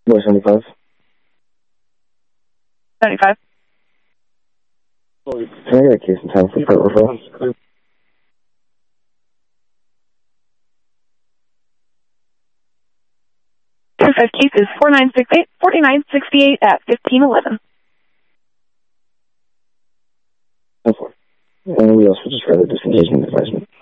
Boy 75. 75. Can I get a case in time for port referral? 5 case is 4968 at 1511. And we also just read the disengagement advisement.